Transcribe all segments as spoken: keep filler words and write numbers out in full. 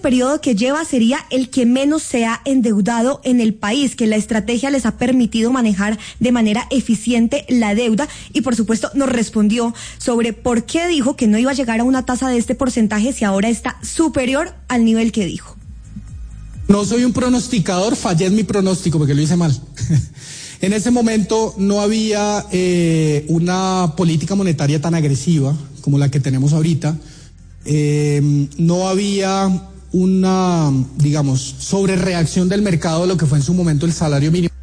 periodo que lleva sería el que menos se ha endeudado en el país, que la estrategia les ha permitido manejar de manera eficiente la deuda, y por supuesto nos respondió sobre por qué dijo que no iba a llegar a una tasa de este porcentaje si ahora está superior al nivel que dijo. No soy un pronosticador, fallé en mi pronóstico porque lo hice mal. En ese momento no había eh, una política monetaria tan agresiva como la que tenemos ahorita. Eh, no había una, digamos, sobrereacción del mercado de lo que fue en su momento el salario mínimo.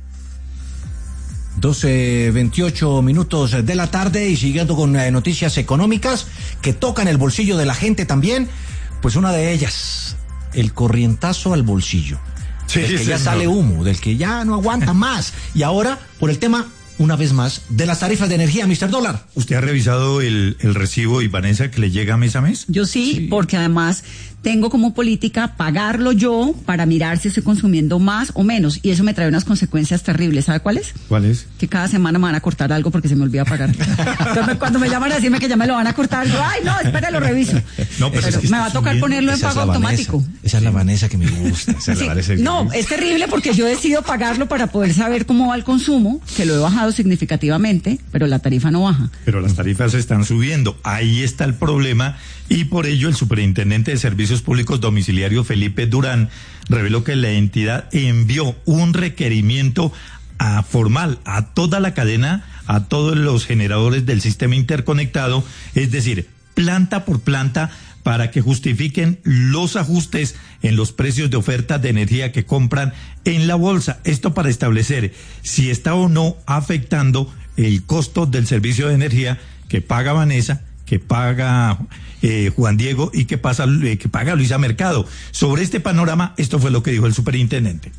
doce veintiocho minutos de la tarde, y siguiendo con eh, noticias económicas que tocan el bolsillo de la gente también, pues una de ellas, el corrientazo al bolsillo. Sí, del que ya señor. Sale humo, del que ya no aguanta más. Y ahora, por el tema, una vez más, de las tarifas de energía, mister Dólar. ¿Usted ha revisado el, el recibo, y Vanessa, que le llega mes a mes? Yo sí, sí, porque además tengo como política pagarlo yo para mirar si estoy consumiendo más o menos, y eso me trae unas consecuencias terribles. ¿Sabe cuáles? ¿Cuáles? Que cada semana me van a cortar algo porque se me olvida pagar. Entonces, cuando me llaman a decirme que ya me lo van a cortar, yo, ay, no, espera, lo reviso. No, pero, pero es que me va a tocar subiendo. Ponerlo en pago automático. Esa es la Vanessa que me gusta. Esa es sí, la Vanessa que no, me gusta. Es terrible porque yo decido pagarlo para poder saber cómo va el consumo, que lo he bajado significativamente, pero la tarifa no baja. Pero las tarifas están subiendo. Ahí está el problema, y por ello el superintendente de Servicios Públicos Domiciliarios, Felipe Durán, reveló que la entidad envió un requerimiento a formal a toda la cadena, a todos los generadores del sistema interconectado, es decir, planta por planta, para que justifiquen los ajustes en los precios de oferta de energía que compran en la bolsa. Esto para establecer si está o no afectando el costo del servicio de energía que paga Vanessa, que paga eh, Juan Diego y que, pasa, eh, que paga Luisa Mercado. Sobre este panorama, esto fue lo que dijo el superintendente.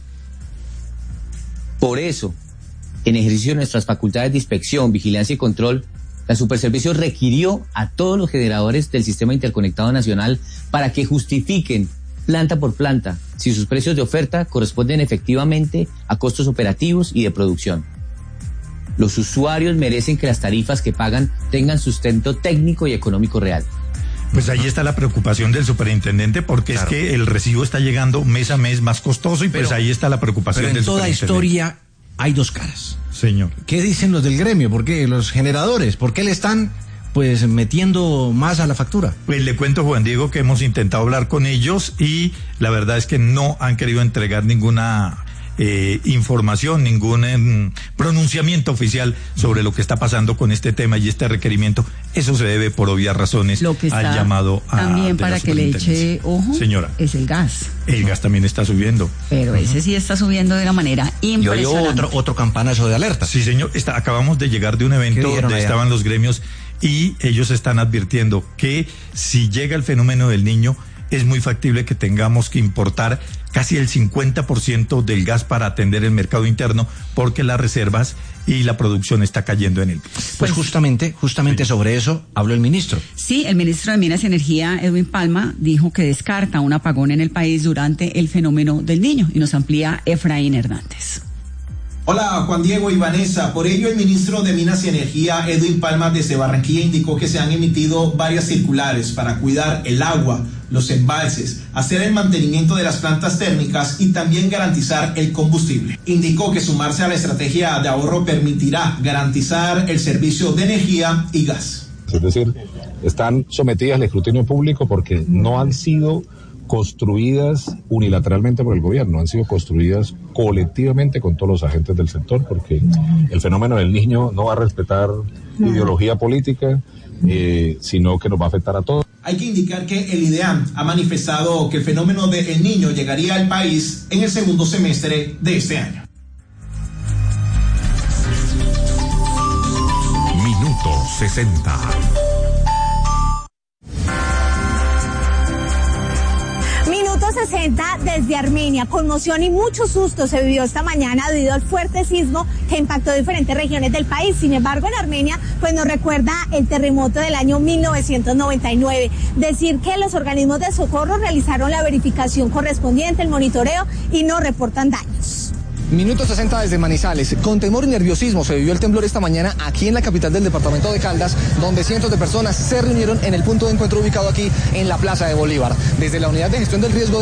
Por eso, en ejercicio de nuestras facultades de inspección, vigilancia y control, la Superservicios requirió a todos los generadores del Sistema Interconectado Nacional para que justifiquen planta por planta si sus precios de oferta corresponden efectivamente a costos operativos y de producción. Los usuarios merecen que las tarifas que pagan tengan sustento técnico y económico real. Pues ahí está la preocupación del superintendente, porque claro, es que el recibo está llegando mes a mes más costoso, y pero, pues ahí está la preocupación pero del superintendente. Pero en toda historia hay dos caras. Señor. ¿Qué dicen los del gremio? ¿Por qué los generadores? ¿Por qué le están pues metiendo más a la factura? Pues le cuento, Juan Diego, que hemos intentado hablar con ellos y la verdad es que no han querido entregar ninguna eh, información, ningún eh, pronunciamiento oficial sobre lo que está pasando con este tema y este requerimiento. Eso se debe, por obvias razones, lo que está al llamado a también para que le eche ojo, señora, es el gas. El gas también está subiendo. Pero uh-huh. ese sí está subiendo de una manera impresionante. Yo oigo otro, otro campanazo de alerta. Sí, señor. Está, acabamos de llegar de un evento donde allá? estaban los gremios y ellos están advirtiendo que si llega el fenómeno del Niño, es muy factible que tengamos que importar casi el cincuenta por ciento del gas para atender el mercado interno, porque las reservas y la producción está cayendo en el país. Pues, pues justamente, justamente sí. sobre eso habló el ministro. Sí, el ministro de Minas y Energía, Edwin Palma, dijo que descarta un apagón en el país durante el fenómeno del Niño, y nos amplía Efraín Hernández. Hola, Juan Diego y Vanessa. Por ello, el ministro de Minas y Energía, Edwin Palma, desde Barranquilla, indicó que se han emitido varias circulares para cuidar el agua, los embalses, hacer el mantenimiento de las plantas térmicas y también garantizar el combustible. Indicó que sumarse a la estrategia de ahorro permitirá garantizar el servicio de energía y gas. Es decir, están sometidas al escrutinio público porque no han sido construidas unilateralmente por el gobierno, han sido construidas colectivamente con todos los agentes del sector, porque el fenómeno del Niño no va a respetar ideología política, eh, sino que nos va a afectar a todos. Hay que indicar que el IDEAM ha manifestado que el fenómeno del Niño llegaría al país en el segundo semestre de este año. Minuto sesenta. sesenta desde Armenia. Conmoción y mucho susto se vivió esta mañana debido al fuerte sismo que impactó diferentes regiones del país. Sin embargo, en Armenia, pues nos recuerda el terremoto del año mil novecientos noventa y nueve. Decir que los organismos de socorro realizaron la verificación correspondiente, el monitoreo, y no reportan daños. Minuto sesenta desde Manizales. Con temor y nerviosismo se vivió el temblor esta mañana aquí en la capital del departamento de Caldas, donde cientos de personas se reunieron en el punto de encuentro ubicado aquí en la Plaza de Bolívar. Desde la Unidad de Gestión del Riesgo